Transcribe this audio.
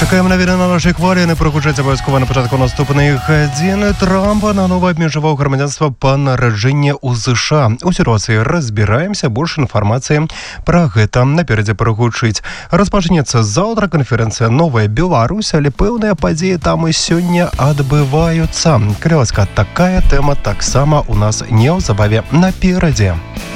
Чекаємо навіри на нашій хвалі. Не прогучаться обов'язково на початку наступних годин. Трамп наново обмежував громадянство по народженню у США. У ситуації розбираємося. Більше інформації про це напереді прогучить. Розпочнеться завтра конференція «Новая Беларусь», але певні події там і сьогодні відбуваються. Крилоська, така тема так само у нас неузабаві напереді.